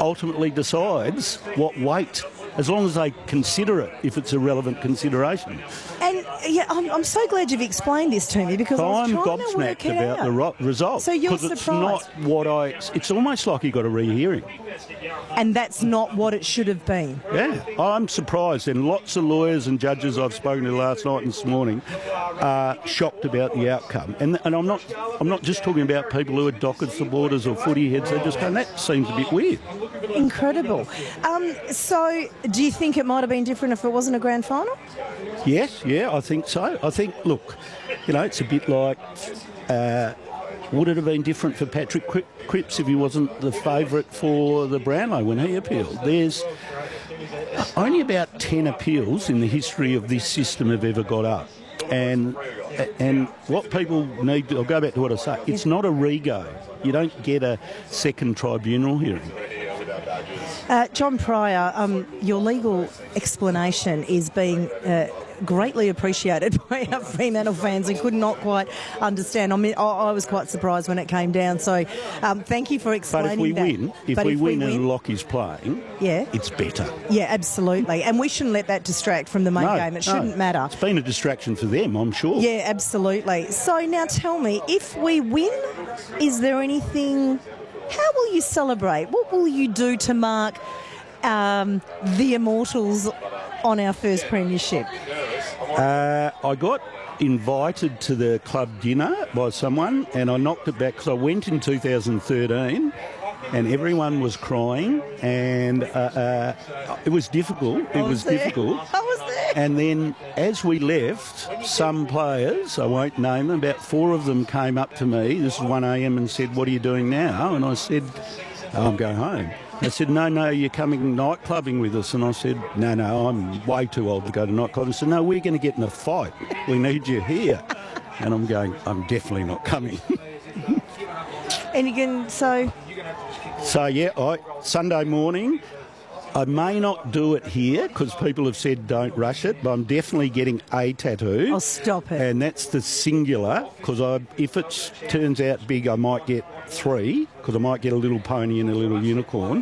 ultimately decides what weight, as long as they consider it, if it's a relevant consideration. And yeah, I'm so glad you've explained this to me because I was I'm trying to work gobsmacked it about out. the result. So you're because it's surprised? not what it's almost like you got a rehearing. And that's not what it should have been. Yeah, I'm surprised, and lots of lawyers and judges I've spoken to last night and this morning are shocked about the outcome. And I'm not just talking about people who are dockers, supporters or footy heads. They're just going, that seems a bit weird. Incredible. So do you think it might have been different if it wasn't a grand final? Yes, yeah, I think so. I think, look, it's a bit like, would it have been different for Patrick Cripps if he wasn't the favourite for the Brownlow when he appealed? There's only about 10 appeals in the history of this system have ever got up. And what people need, I'll go back to what I say, it's not a rego. You don't get a second tribunal hearing. John Pryor, your legal explanation is being greatly appreciated by our Fremantle fans and could not quite understand. I mean, I was quite surprised when it came down. So thank you for explaining that. If we win and Lockie's playing, yeah, it's better. Yeah, absolutely. And we shouldn't let that distract from the main game. It shouldn't matter. It's been a distraction for them, I'm sure. Yeah, absolutely. So now tell me, if we win, is there anything... How will you celebrate? What will you do to mark the Immortals on our first premiership? I got invited to the club dinner by someone and I knocked it back because I went in 2013 and everyone was crying and it was difficult. I was there. And then as we left, some players, I won't name them, about 4 of them came up to me, this is 1 a.m, and said, "What are you doing now?" And I said, "I'm going home." They said, no, you're coming night clubbing with us. And I said, no, I'm way too old to go to night clubbing. They said, no, we're going to get in a fight. We need you here. And I'm going, I'm definitely not coming. And again, So yeah, Sunday morning, I may not do it here because people have said don't rush it, but I'm definitely getting a tattoo. Oh, stop it. And that's the singular, because if it turns out big, I might get 3, because I might get a little pony and a little unicorn.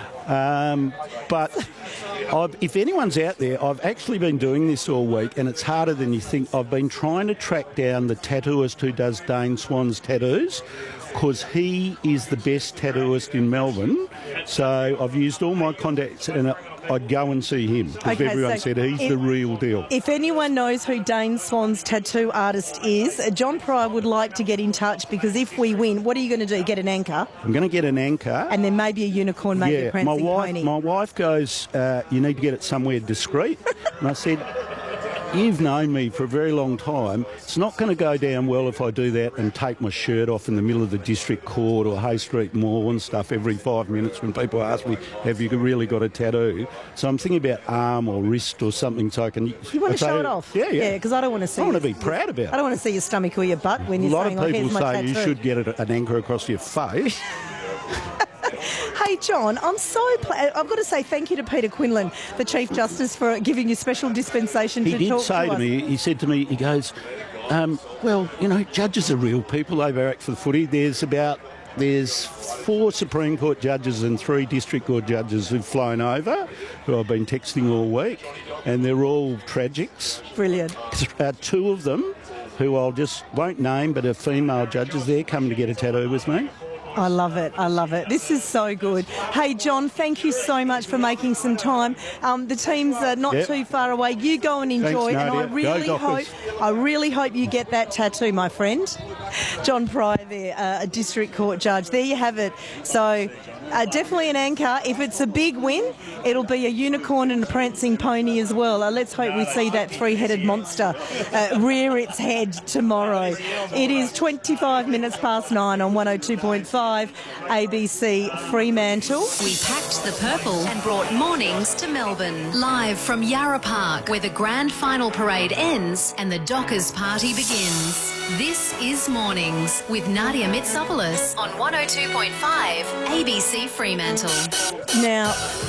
But if anyone's out there, I've actually been doing this all week and it's harder than you think. I've been trying to track down the tattooist who does Dane Swan's tattoos because he is the best tattooist in Melbourne. So I've used all my contacts and I'd go and see him because everyone said he's the real deal. If anyone knows who Dane Swan's tattoo artist is, John Pryor would like to get in touch because if we win, what are you going to do? Get an anchor? I'm going to get an anchor. And then maybe a unicorn, maybe a prancing pony. My wife goes, you need to get it somewhere discreet. And I said, you've known me for a very long time. It's not going to go down well if I do that and take my shirt off in the middle of the district court or Hay Street Mall and stuff every 5 minutes when people ask me, have you really got a tattoo? So I'm thinking about arm or wrist or something so I can... You want to show it off? Yeah. Because I don't want to see... I want to be proud about it. I don't want to see your stomach or your butt when you're saying, A lot of people say tattoo. you should get an anchor across your face. Hey, John, I've got to say thank you to Peter Quinlan, the Chief Justice, for giving you special dispensation to talk to us. He said to me, he goes, well, judges are real people. They act for the footy. There's 4 Supreme Court judges and 3 District Court judges who've flown over, who I've been texting all week, and they're all tragics. Brilliant. 2 of them, who won't name, but are female judges, they're coming to get a tattoo with me. I love it. This is so good. Hey, John, thank you so much for making some time. The team's not too far away. You go and enjoy. Thanks, and I really hope you get that tattoo, my friend. John Pryor there, a District Court judge. There you have it. So definitely an anchor. If it's a big win, it'll be a unicorn and a prancing pony as well. Let's hope we see that 3-headed monster rear its head tomorrow. It is 25 minutes past 9 on 102.5 ABC Fremantle. We packed the purple and brought mornings to Melbourne. Live from Yarra Park, where the grand final parade ends and the Dockers party begins. This is Mornings with Nadia Mitsopoulos on 102.5 ABC Fremantle. Now,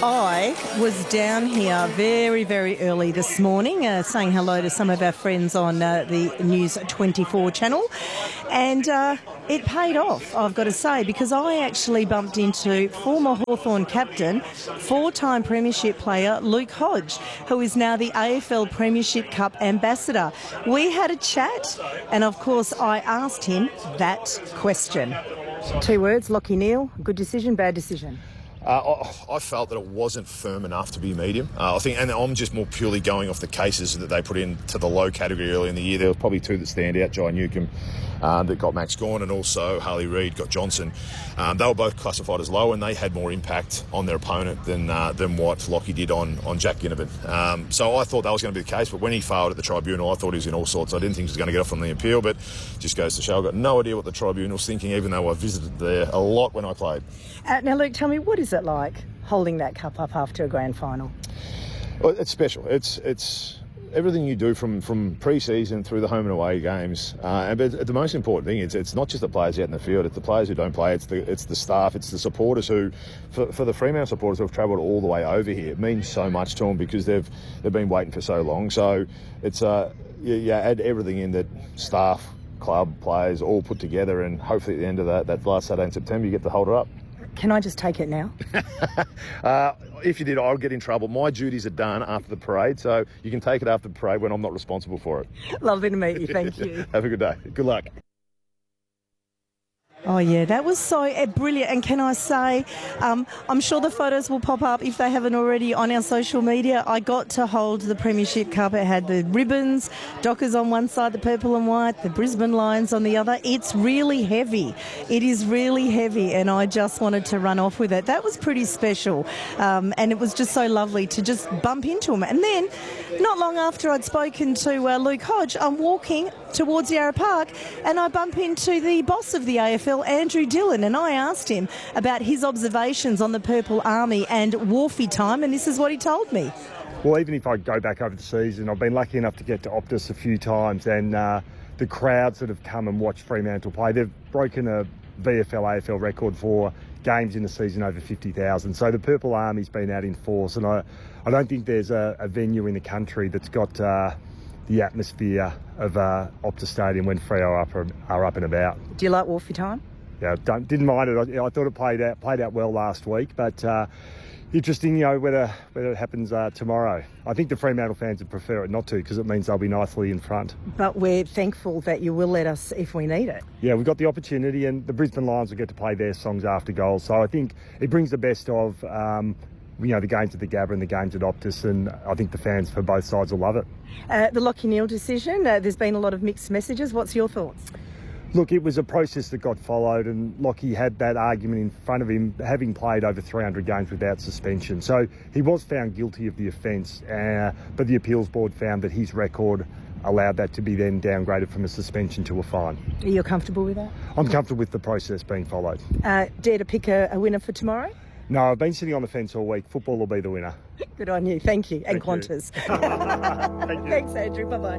I was down here very, very early this morning saying hello to some of our friends on the News 24 channel, and it paid off, I've got to say, because I actually bumped into former Hawthorn captain, four-time premiership player Luke Hodge, who is now the AFL Premiership Cup ambassador. We had a chat, and of course I asked him that question. 2 words, Lachie Neale, good decision, bad decision? I felt that it wasn't firm enough to be medium. I think, and I'm just more purely going off the cases that they put into the low category early in the year. There were probably two that stand out: Jai Newcomb, that got Max Gawn, and also Harley Reid got Johnson. They were both classified as low, and they had more impact on their opponent than what Lachie did on Jack Ginnivan. So I thought that was going to be the case, but when he failed at the tribunal, I thought he was in all sorts. I didn't think he was going to get off on the appeal, but just goes to show I've got no idea what the tribunal's thinking, even though I visited there a lot when I played. Now, Luke, tell me, what is it like holding that cup up after a grand final? Well, it's special. It's everything you do from pre-season through the home and away games. But the most important thing is it's not just the players out in the field; it's the players who don't play. It's the staff. It's the supporters who, for the Fremantle supporters who have travelled all the way over here, it means so much to them because they've been waiting for so long. So it's you add everything in that staff, club, players all put together, and hopefully at the end of that last Saturday in September, you get to hold her up. Can I just take it now? If you did, I'll get in trouble. My duties are done after the parade, so you can take it after the parade when I'm not responsible for it. Lovely to meet you. Thank you. Have a good day. Good luck. Oh, yeah, that was so brilliant. And can I say, I'm sure the photos will pop up if they haven't already on our social media. I got to hold the Premiership Cup. It had the ribbons, Dockers on one side, the purple and white, the Brisbane Lions on the other. It's really heavy. It is really heavy, and I just wanted to run off with it. That was pretty special, and it was just so lovely to just bump into him. And then, not long after I'd spoken to Luke Hodge, I'm walking towards Yarra Park, and I bump into the boss of the AFL, Andrew Dillon, and I asked him about his observations on the Purple Army and Wharfie time, and this is what he told me. Well, even if I go back over the season, I've been lucky enough to get to Optus a few times, and the crowds that have come and watched Fremantle play, they've broken a VFL, AFL record for games in the season over 50,000. So the Purple Army's been out in force, and I don't think there's a venue in the country that's got the atmosphere of Optus Stadium when Freo are up and about. Do you like Wharfie time? Yeah, didn't mind it. I thought it played out well last week, but interesting, whether it happens tomorrow. I think the Fremantle fans would prefer it not to, because it means they'll be nicely in front. But we're thankful that you will let us if we need it. Yeah, we've got the opportunity, and the Brisbane Lions will get to play their songs after goals. So I think it brings the best of the games at the Gabba and the games at Optus, and I think the fans for both sides will love it. The Lachie Neale decision, there's been a lot of mixed messages. What's your thoughts? Look, it was a process that got followed, and Lachie had that argument in front of him, having played over 300 games without suspension. So he was found guilty of the offence, but the appeals board found that his record allowed that to be then downgraded from a suspension to a fine. Are you comfortable with that? I'm comfortable with the process being followed. Dare to pick a winner for tomorrow? No, I've been sitting on the fence all week. Football will be the winner. Good on you. Thank you. And Thank Qantas. Thank you. Thanks, Andrew. Bye-bye.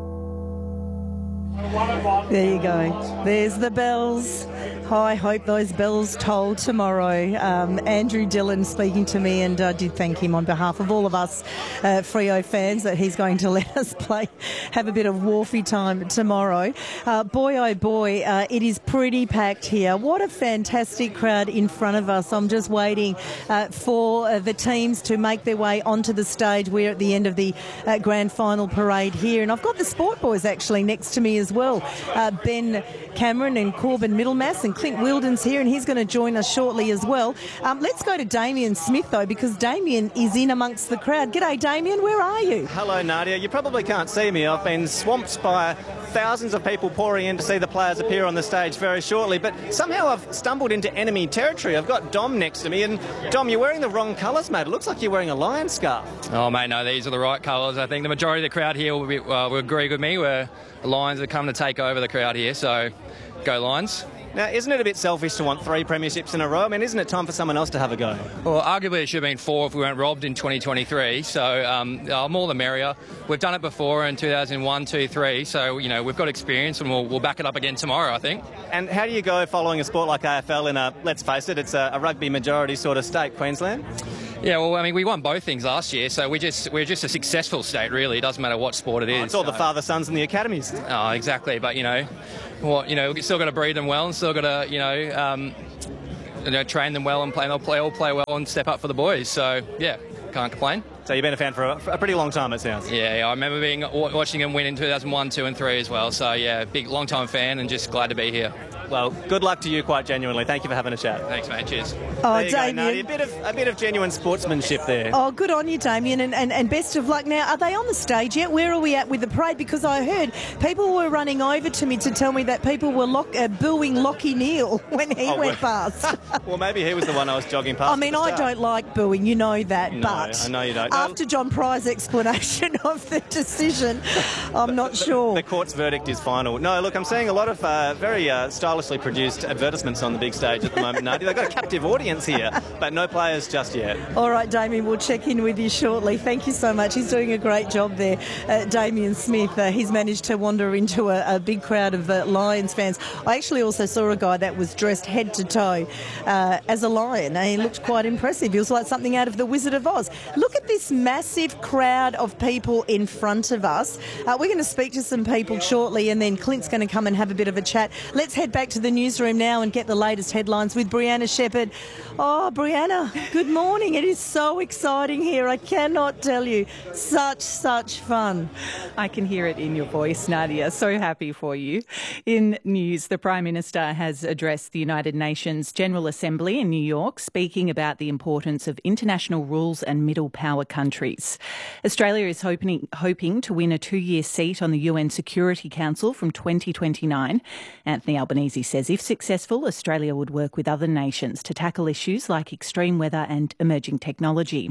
There you go. There's the bells. I hope those bells toll tomorrow. Andrew Dillon speaking to me, and I did thank him on behalf of all of us Freo fans that he's going to let us have a bit of Wharfie time tomorrow. Boy, oh boy, it is pretty packed here. What a fantastic crowd in front of us. I'm just waiting for the teams to make their way onto the stage. We're at the end of the grand final parade here, and I've got the Sport Boys actually next to me as well. Ben Cameron and Corbin Middlemass, and Clint Wilden's here, and he's going to join us shortly as well. Let's go to Damien Smith, though, because Damien is in amongst the crowd. G'day, Damien. Where are you? Hello, Nadia. You probably can't see me. I've been swamped by thousands of people pouring in to see the players appear on the stage very shortly, but somehow I've stumbled into enemy territory. I've got Dom next to me, and Dom, you're wearing the wrong colours, mate. It looks like you're wearing a lion scarf. Oh, mate, no, these are the right colours. I think the majority of the crowd here will agree with me. The Lions have come to take over the crowd here, so go Lions. Now, isn't it a bit selfish to want 3 premierships in a row? I mean, isn't it time for someone else to have a go? Well, arguably it should have been 4 if we weren't robbed in 2023, so more the merrier. We've done it before in 2001, 2, 3, so, we've got experience, and we'll back it up again tomorrow, I think. And how do you go following a sport like AFL in let's face it, it's a rugby majority sort of state, Queensland? Yeah, well, I mean, we won both things last year, so we're just a successful state, really. It doesn't matter what sport it is. It's all the father, sons and the academies. Oh, exactly. But, we still got to breed them well and still got to, train them well and play. They'll all play well and step up for the boys. So, yeah, can't complain. So you've been a fan for a pretty long time, it sounds. Yeah, I remember watching them win in 2001, 2 and 3 as well. So, yeah, big, long-time fan and just glad to be here. Well, good luck to you, quite genuinely. Thank you for having a chat. Thanks, mate. Cheers. Oh, there you Damien. go, Nadia. A bit of genuine sportsmanship there. Oh, good on you, Damien, and best of luck. Now, are they on the stage yet? Where are we at with the parade? Because I heard people were running over to me to tell me that people were booing Lockie Neal when he went past. Well, maybe he was the one I was jogging past. I mean, I don't like booing, you know that, No, but I know you don't. After John Pry's explanation of the decision, I'm not sure. The court's verdict is final. No, look, I'm seeing a lot of very stylishly produced advertisements on the big stage at the moment, Nadia. They've got a captive audience here, but no players just yet. All right, Damien, we'll check in with you shortly. Thank you so much. He's doing a great job there, Damien Smith. He's managed to wander into a big crowd of Lions fans. I actually also saw a guy that was dressed head to toe as a lion. He looked quite impressive. He was like something out of The Wizard of Oz. Look at this massive crowd of people in front of us. We're going to speak to some people shortly, and then Clint's going to come and have a bit of a chat. Let's head back to the newsroom now and get the latest headlines with Brianna Shepherd. Oh, Brianna, good morning. It is so exciting here. I cannot tell you. Such fun. I can hear it in your voice, Nadia. So happy for you. In news, the Prime Minister has addressed the United Nations General Assembly in New York, speaking about the importance of international rules and middle power countries. Australia is hoping to win a 2-year seat on the UN Security Council from 2029. Anthony Albanese says if successful, Australia would work with other nations to tackle issues like extreme weather and emerging technology.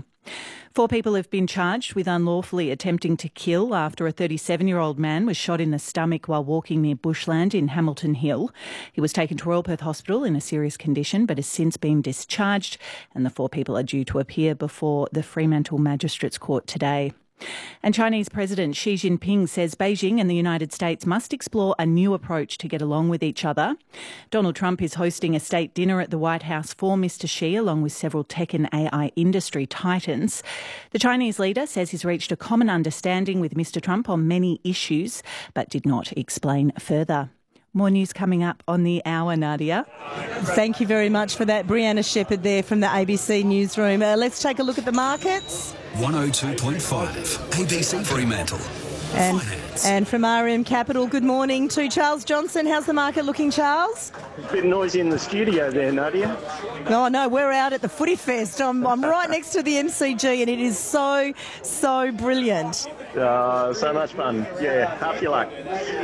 4 people have been charged with unlawfully attempting to kill after a 37-year-old man was shot in the stomach while walking near Bushland in Hamilton Hill. He was taken to Royal Perth Hospital in a serious condition but has since been discharged, and the 4 people are due to appear before the Fremantle Magistrates Court today. And Chinese President Xi Jinping says Beijing and the United States must explore a new approach to get along with each other. Donald Trump is hosting a state dinner at the White House for Mr. Xi, along with several tech and AI industry titans. The Chinese leader says he's reached a common understanding with Mr. Trump on many issues, but did not explain further. More news coming up on the hour, Nadia. Thank you very much for that. Brianna Shepherd there from the ABC Newsroom. Let's take a look at the markets. 102.5 ABC Fremantle. And from RM Capital, good morning to Charles Johnson. How's the market looking, Charles? A bit noisy in the studio there, Nadia. Oh, no, we're out at the Footy Fest. I'm right next to the MCG, and it is so brilliant. So much fun. Yeah, half your luck.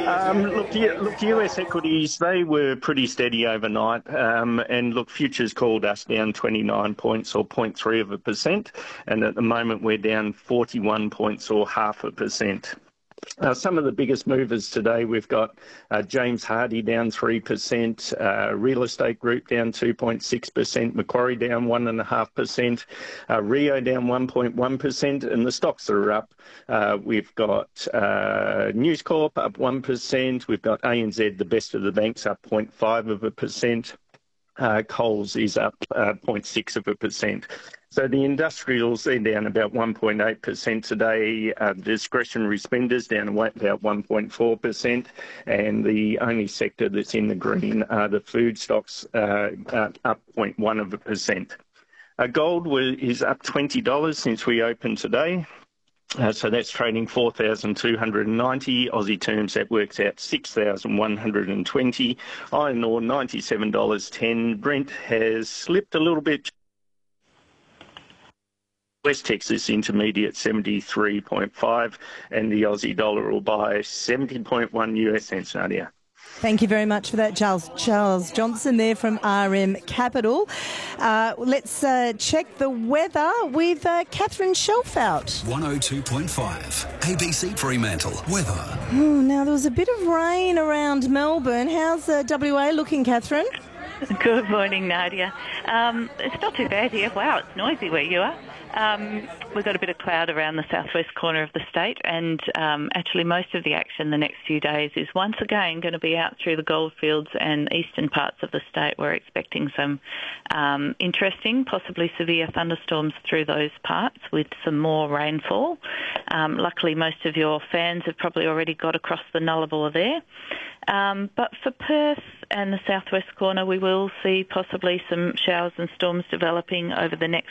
Look, US equities, they were pretty steady overnight. And look, futures called us down 29 points or 0.3%. And at the moment, we're down 41 points or 0.5%. Some of the biggest movers today, we've got James Hardie down 3%, Real Estate Group down 2.6%, Macquarie down 1.5%, Rio down 1.1%, and the stocks that are up, we've got News Corp up 1%, we've got ANZ, the best of the banks, up 0.5%. Coles is up 0.6%. So the industrials, they're down about 1.8% today. Discretionary spenders down about 1.4%. And the only sector that's in the green are the food stocks, up 0.1%. Gold is up $20 since we opened today. So that's trading 4,290 Aussie terms. That works out 6,120. Iron ore $97.10. Brent has slipped a little bit. West Texas Intermediate 73.5, and the Aussie dollar will buy 70.1 US cents, Nadia. Thank you very much for that, Charles Johnson there from RM Capital. Let's check the weather with Catherine Shelfout. 102.5 ABC Fremantle. Weather. Now, there was a bit of rain around Melbourne. How's WA looking, Catherine? Good morning, Nadia. It's not too bad here. Wow, it's noisy where you are. We've got a bit of cloud around the southwest corner of the state, and actually most of the action the next few days is once again going to be out through the goldfields and eastern parts of the state. We're expecting some interesting, possibly severe thunderstorms through those parts with some more rainfall. Luckily, most of your fans have probably already got across the Nullarbor there. But for Perth and the southwest corner, we will see possibly some showers and storms developing over the next